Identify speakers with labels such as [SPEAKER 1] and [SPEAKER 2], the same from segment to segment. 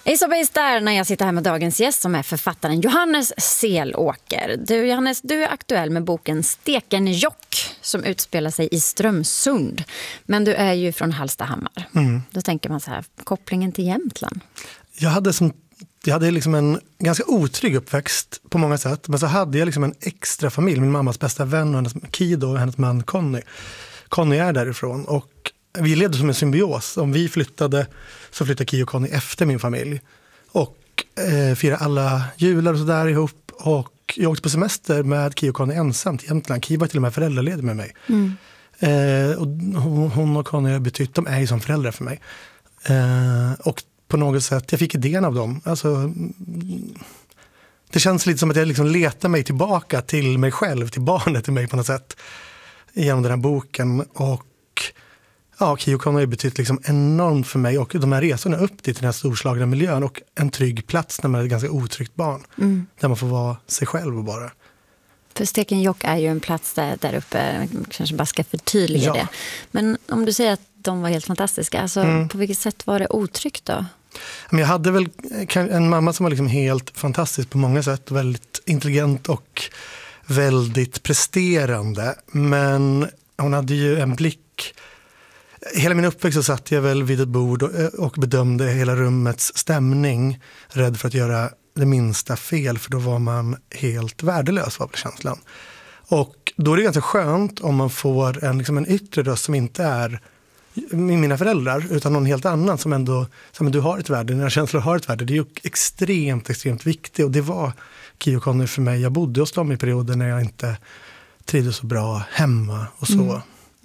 [SPEAKER 1] Isabelle där när jag sitter här med dagens gäst som är författaren Johannes Selåker. Du Johannes, du är aktuell med boken Stekenjokk som utspelar sig i Strömsund. Men du är ju från Hallstahammar. Då tänker man så här, kopplingen till Jämtland.
[SPEAKER 2] Jag hade liksom en ganska otrygg uppväxt på många sätt. Men så hade jag liksom en extra familj. Min mammas bästa vän och hennes Kido och hennes man Conny. Conny är därifrån och vi levde som en symbios. Om vi flyttade så flyttade Ki och Conny efter min familj. Och firade alla jular och sådär ihop. Och jag åkte på semester med Ki och Conny ensamt i Jämtland. Ki var till och med föräldraledig med mig. Och hon och Conny har betytt, de är ju som föräldrar för mig. Och på något sätt, jag fick idén av dem. Alltså, det känns lite som att jag liksom letar mig tillbaka till mig själv, till barnet i mig på något sätt. Genom den här boken. Och ja, Ki och Conny har betytt liksom enormt för mig. Och de här resorna upp till den här storslagna miljön. Och en trygg plats när man är ett ganska otryggt barn. Där man får vara sig själv och bara.
[SPEAKER 1] För Stekenjokk är ju en plats där uppe, kanske bara ska förtydliga det. Men om du säger att de var helt fantastiska, alltså, på vilket sätt var det otryggt då?
[SPEAKER 2] Jag hade väl en mamma som var liksom helt fantastisk på många sätt. Väldigt intelligent och väldigt presterande. Men hon hade ju en blick. Hela min uppväxt så satt jag väl vid ett bord och bedömde hela rummets stämning. Rädd för att göra det minsta fel, för då var man helt värdelös, var väl känslan. Och då är det ganska skönt om man får en yttre röst som inte är mina föräldrar utan någon helt annan som ändå, som du har ett värde, dina känslor har ett värde. Det är ju extremt viktigt och det var Ki och Conny för mig. Jag bodde hos dem i perioder när jag inte trivdes så bra hemma och så.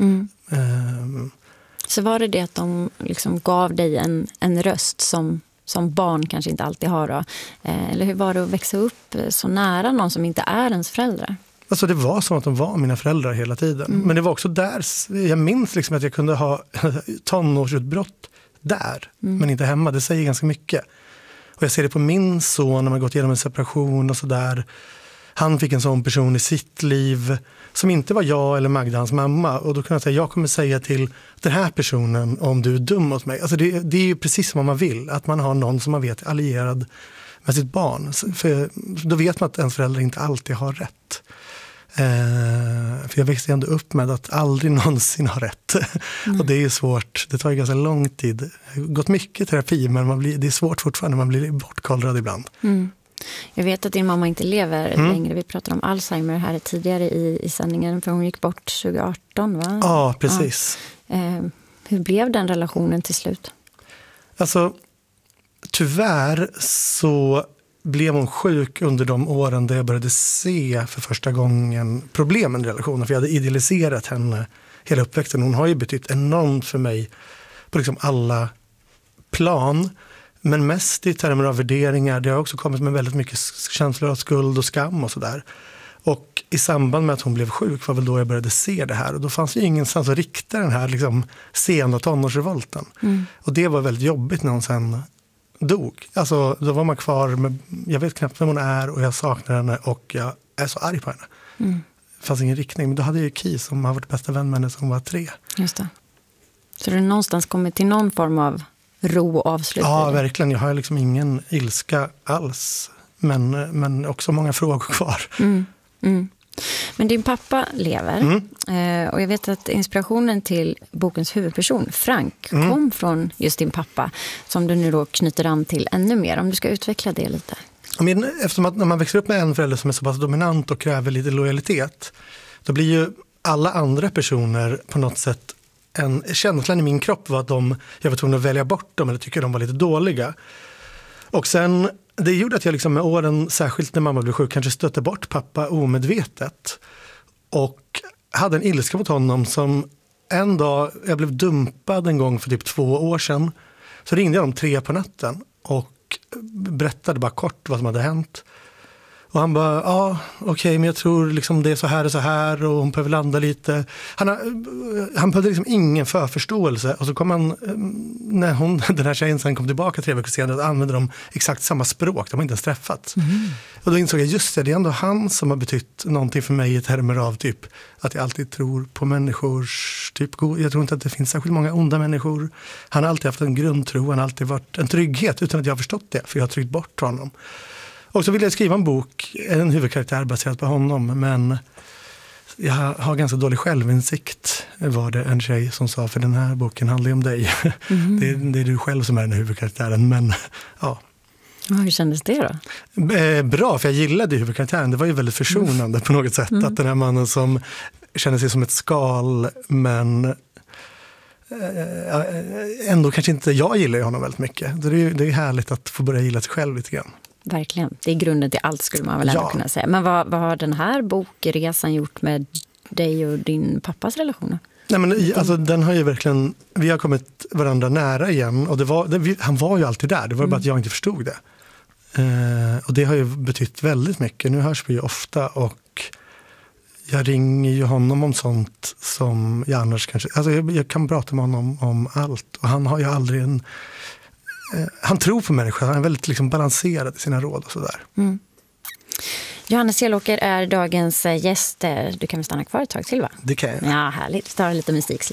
[SPEAKER 1] Så var det att de liksom gav dig en röst som barn kanske inte alltid har då? Eller hur var det att växa upp så nära någon som inte är ens föräldrar?
[SPEAKER 2] Alltså det var som att de var mina föräldrar hela tiden. Men det var också där, jag minns liksom att jag kunde ha tonårsutbrott där, men inte hemma. Det säger ganska mycket. Och jag ser det på min son när man gått igenom en separation och sådär. Han fick en sån person i sitt liv som inte var jag eller Magda, hans mamma. Och då kan jag säga, jag kommer säga till den här personen om du är dum mot mig. Alltså det är ju precis vad man vill. Att man har någon som man vet är allierad med sitt barn. För då vet man att ens föräldrar inte alltid har rätt. För jag växte ändå upp med att aldrig någonsin ha rätt. Och det är ju svårt, det tar ju ganska lång tid. Det har gått mycket terapi, men det är svårt fortfarande, man blir bortkollrad ibland.
[SPEAKER 1] Jag vet att din mamma inte lever längre. Vi pratade om Alzheimer här tidigare i sändningen, för hon gick bort 2018, va?
[SPEAKER 2] Ja, precis.
[SPEAKER 1] Hur blev den relationen till slut?
[SPEAKER 2] Alltså, tyvärr så blev hon sjuk under de åren där jag började se för första gången problemen i relationen. För jag hade idealiserat henne hela uppväxten. Hon har ju betytt enormt för mig på liksom alla plan. Men mest i termer av värderingar. Det har också kommit med väldigt mycket känslor av skuld och skam och sådär. Och i samband med att hon blev sjuk var väl då jag började se det här. Och då fanns ju ingenstans att rikta den här liksom sen- och tonårsrevolten. Och det var väldigt jobbigt när hon sen dog. Alltså då var man kvar med, jag vet knappt vem hon är och jag saknar henne och jag är så arg på henne. Det fanns ingen riktning. Men då hade jag ju Ki som har varit bästa vän med henne som var 3.
[SPEAKER 1] Just det. Så du någonstans kommit till någon form av ro och avslut?
[SPEAKER 2] Ja, verkligen. Jag har liksom ingen ilska alls. Men också många frågor kvar.
[SPEAKER 1] Men din pappa lever. Och jag vet att inspirationen till bokens huvudperson, Frank, kom från just din pappa. Som du nu då knyter an till ännu mer. Om du ska utveckla det lite.
[SPEAKER 2] Men eftersom att när man växer upp med en förälder som är så pass dominant och kräver lite lojalitet. Då blir ju alla andra personer på något sätt, känslan i min kropp var att jag var tvungen att välja bort dem eller tycker de var lite dåliga. Och sen, det gjorde att jag liksom med åren, särskilt när mamma blev sjuk, kanske stötte bort pappa omedvetet. Och hade en ilska mot honom som en dag, jag blev dumpad en gång för typ 2 år sedan. Så ringde jag dem 3 på natten och berättade bara kort vad som hade hänt. Och han bara, ja okej, men jag tror liksom det är så här och hon behöver landa lite. Han behövde liksom ingen förförståelse. Och så kom han, när den här tjejen sen kom tillbaka 3 veckor senare, och använde de exakt samma språk. De har inte ens träffats. Och då insåg jag, just det är ändå han som har betytt någonting för mig i termer av typ att jag alltid tror på människors typ, jag tror inte att det finns särskilt många onda människor. Han har alltid haft en grundtro, han har alltid varit en trygghet utan att jag har förstått det, för jag har tryckt bort honom. Och så ville jag skriva en bok, en huvudkaraktär baserad på honom, men jag har ganska dålig självinsikt, var det en tjej som sa, för den här boken handlar ju om dig. Det är du själv som är den här huvudkaraktären, men ja.
[SPEAKER 1] Hur kändes det då?
[SPEAKER 2] Bra, för jag gillade huvudkaraktären. Det var ju väldigt försonande på något sätt. Att den här mannen som känner sig som ett skal, men ändå kanske inte, jag gillar ju honom väldigt mycket. Det är härligt att få börja gilla sig själv lite grann.
[SPEAKER 1] Verkligen, det är grunden till allt skulle man väl ändå kunna säga. Men vad har den här bokresan gjort med dig och din pappas relationer?
[SPEAKER 2] Nej, men alltså, den har ju verkligen, vi har kommit varandra nära igen, och han var ju alltid där, det var bara att jag inte förstod det. Och det har ju betytt väldigt mycket. Nu hörs vi ju ofta, och jag ringer ju honom om sånt som jag annars kanske, alltså jag kan prata med honom om allt, och han har ju aldrig han tror på människor, han är väldigt liksom balanserad i sina råd och sådär.
[SPEAKER 1] Johannes Selåker är dagens gäst. Du kan väl stanna kvar ett tag till, va?
[SPEAKER 2] Det kan jag.
[SPEAKER 1] Ja, härligt. Vi tar lite musik.